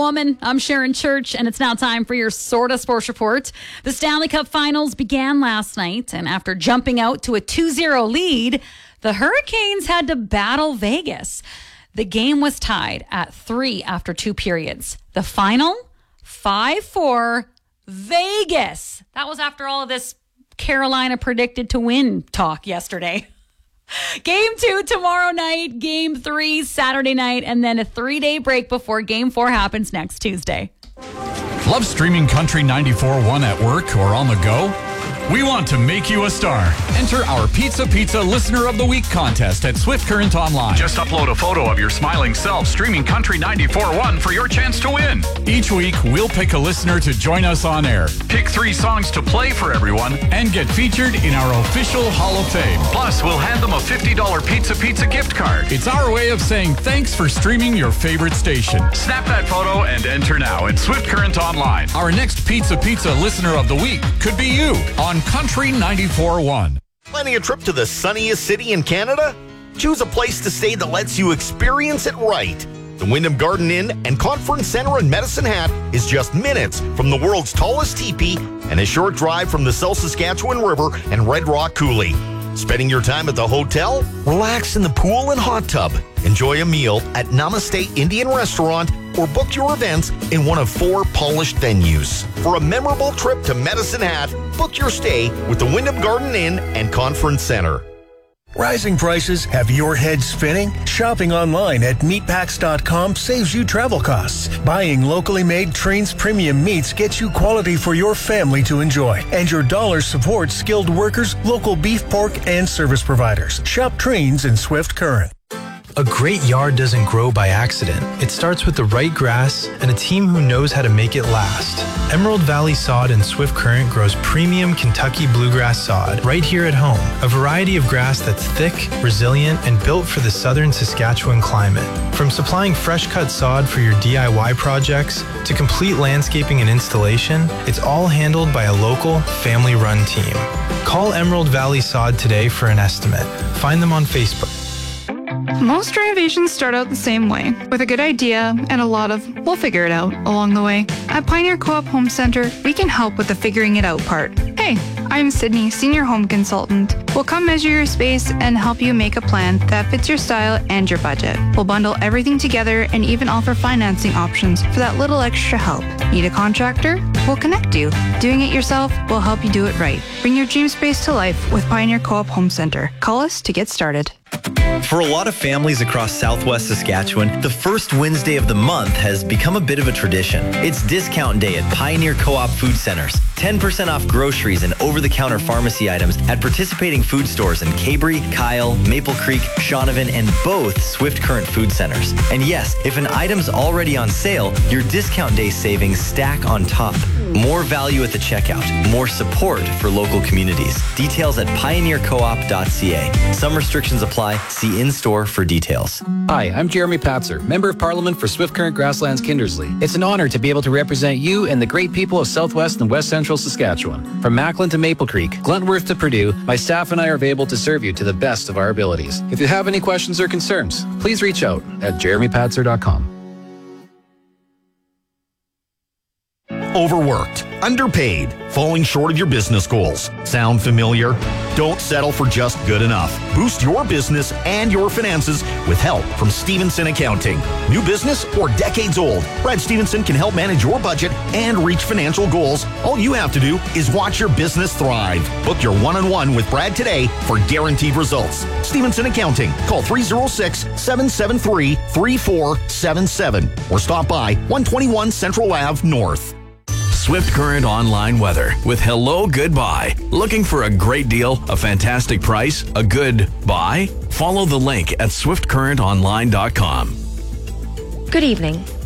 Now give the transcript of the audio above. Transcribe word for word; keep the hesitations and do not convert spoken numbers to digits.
Woman. I'm Sharon Church, and it's now time for your Sorta Sports Report. The Stanley Cup Finals began last night, and after jumping out to a two zero lead, the Hurricanes had to battle Vegas. The game was tied at three after two periods. The final, five four, Vegas. That was after all of this Carolina predicted to win talk yesterday. Game two tomorrow night, game three Saturday night, and then a three-day break before game four happens next Tuesday. Love streaming Country ninety-four point one at work or on the go? We want to make you a star. Enter our Pizza Pizza Listener of the Week contest at Swift Current Online. Just upload a photo of your smiling self streaming Country ninety-four point one for your chance to win. Each week, we'll pick a listener to join us on air, pick three songs to play for everyone, and get featured in our official Hall of Fame. Plus, we'll hand them a fifty dollars Pizza Pizza gift card. It's our way of saying thanks for streaming your favorite station. Snap that photo and enter now at Swift Current Online. Our next Pizza Pizza Listener of the Week could be you on Country ninety-four point one. Planning a trip to the sunniest city in Canada? Choose a place to stay that lets you experience it right. The Wyndham Garden Inn and Conference Center in Medicine Hat is just minutes from the world's tallest teepee and a short drive from the South Saskatchewan River and Red Rock Coulee. Spending your time at the hotel? Relax in the pool and hot tub. Enjoy a meal at Namaste Indian Restaurant or book your events in one of four polished venues. For a memorable trip to Medicine Hat, book your stay with the Wyndham Garden Inn and Conference Center. Rising prices have your head spinning? Shopping online at meat packs dot com saves you travel costs. Buying locally made Trains Premium Meats gets you quality for your family to enjoy. And your dollars supports skilled workers, local beef, pork, and service providers. Shop Trains in Swift Current. A great yard doesn't grow by accident. It starts with the right grass and a team who knows how to make it last. Emerald Valley Sod in Swift Current grows premium Kentucky bluegrass sod right here at home. A variety of grass that's thick, resilient, and built for the southern Saskatchewan climate. From supplying fresh-cut sod for your D I Y projects to complete landscaping and installation, it's all handled by a local, family-run team. Call Emerald Valley Sod today for an estimate. Find them on Facebook. Most renovations start out the same way, with a good idea and a lot of we'll figure it out along the way. At Pioneer Co-op Home Center, we can help with the figuring it out part. Hey, I'm Sydney, Senior Home Consultant. We'll come measure your space and help you make a plan that fits your style and your budget. We'll bundle everything together and even offer financing options for that little extra help. Need a contractor? We'll connect you. Doing it yourself? We'll help you do it right. Bring your dream space to life with Pioneer Co-op Home Center. Call us to get started. For a lot of families across Southwest Saskatchewan, the first Wednesday of the month has become a bit of a tradition. It's discount day at Pioneer Co-op Food Centers. ten percent off groceries and over-the-counter pharmacy items at participating food stores in Cabri, Kyle, Maple Creek, Shaunavon, and both Swift Current Food Centers. And yes, if an item's already on sale, your discount day savings stack on top. More value at the checkout. More support for local communities. Details at pioneer co op dot c a. Some restrictions apply. See in-store for details. Hi, I'm Jeremy Patzer, Member of Parliament for Swift Current Grasslands Kindersley. It's an honor to be able to represent you and the great people of Southwest and West Central Saskatchewan. From Macklin to Maple Creek, Gluntworth to Purdue, my staff and I are able to serve you to the best of our abilities. If you have any questions or concerns, please reach out at jeremy patzer dot com. Overworked, underpaid, falling short of your business goals. Sound familiar? Don't settle for just good enough. Boost your business and your finances with help from Stevenson Accounting. New business or decades old, Brad Stevenson can help manage your budget and reach financial goals. All you have to do is watch your business thrive. Book your one-on-one with Brad today for guaranteed results. Stevenson Accounting. Call three oh six, seven seven three, three four seven seven or stop by one twenty-one Central Avenue North. Swift Current Online Weather with Hello Goodbye. Looking for a great deal, a fantastic price, a good buy? Follow the link at swift current online dot com. Good evening.